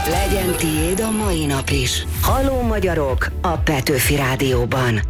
Legyen tiéd a mai nap is. Halló magyarok a Petőfi Rádióban.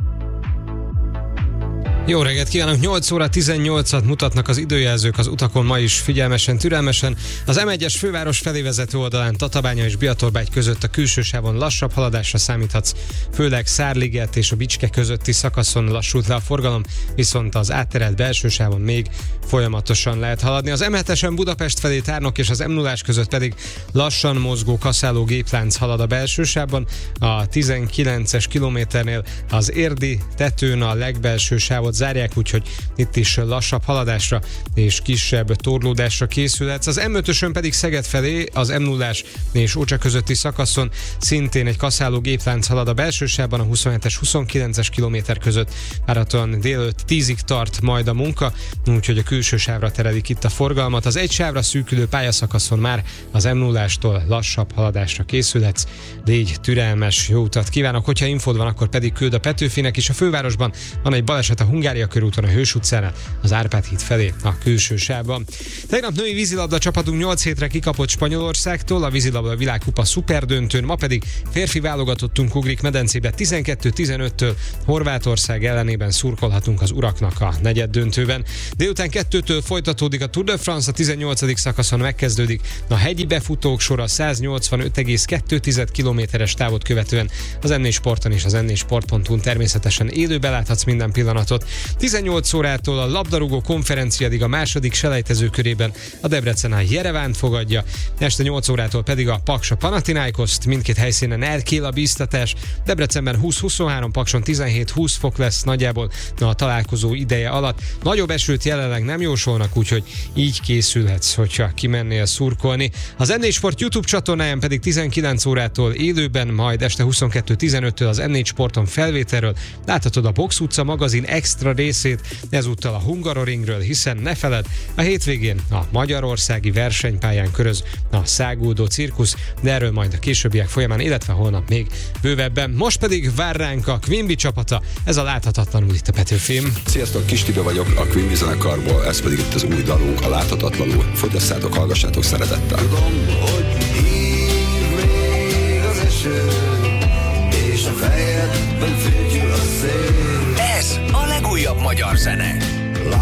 Jó reggelt kívánok! 8 óra 18-at mutatnak az időjelzők az utakon ma is figyelmesen, türelmesen. Az M1-es főváros felé vezető oldalán Tatabánya és Biatorbágy között a külső sávon lassabb haladásra számíthatsz, főleg Szárliget és a Bicske közötti szakaszon lassult le a forgalom, viszont az átterelt belső sávon még folyamatosan lehet haladni. Az M7-esen Budapest felé Tárnok és az M0-ás között pedig lassan mozgó kaszáló géplánc halad a belső sávban. A 19-es kilométernél az érdi tetőn a legbelső sávot zárják, úgyhogy itt is lassabb haladásra és kisebb torlódásra készülhetsz. Az M5-ösön pedig Szeged felé az M0-ás és Ócsa közötti szakaszon szintén egy kaszáló géplánc halad a belső sávban, a 27-es, 29-es kilométer között várhatóan délelőtt 10-ig tart majd a munka, úgyhogy a külső sávra terelik itt a forgalmat. Az egy sávra szűkülő pályaszakaszon már az M0-ástól lassabb haladásra készülhetsz. Légy türelmes, jó utat kívánok, hogyha infód van, akkor pedig küld a Petőfinek is. A fővárosban van egy baleset a Hungária körúton, a Hős utcánál, az Árpád híd felé a külső sávban. Tegnap női vízilabda csapatunk 8 hétre kikapott Spanyolországtól a vízilabda világkupa szuperdöntőn, ma pedig férfi válogatottunk ugrik medencébe 12-15-től Horvátország ellenében szurkolhatunk az uraknak a negyeddöntőben. Délután 2-től folytatódik a Tour de France, a 18. szakaszon megkezdődik a hegyi befutók sora 185,2 kilométeres távot követően. Az N4 Sporton és az n4sport.hu-n természetesen élő beláthatsz minden pillanatot. 18 órától a labdarúgó konferenciáig a második selejtező körében a Debrecen a Jerevánt fogadja, este 8 órától pedig a Paks a Panathinaikoszt, mindkét helyszínen elkél a bíztatás. Debrecenben 20-23, Pakson 17-20 fok lesz nagyjából a találkozó ideje alatt. Nagyobb esőt jelenleg nem jósolnak, úgyhogy így készülhetsz, hogyha kimennél szurkolni. Az N4 Sport YouTube csatornáján pedig 19 órától élőben, majd este 22-15-től az N4 Sporton felvételről láthatod a Box utca magazin extra részét, ezúttal a Hungaroringről, hiszen ne feledd, a hétvégén a magyarországi versenypályán köröz a száguldó cirkusz, de erről majd a későbbiek folyamán, illetve holnap még bővebben. Most pedig vár ránk a Quimby csapata, ez a Láthatatlanul itt a Petőfim. Sziasztok, Kis Tibi vagyok a Quimby zenekarból, ez pedig itt az új dalunk, a Láthatatlanul. Fogyasszátok, hallgassátok szeretettel. Tudom, hogy hív még az eső, és a fejedben fütyül a szél. Ez a legújabb magyar zene.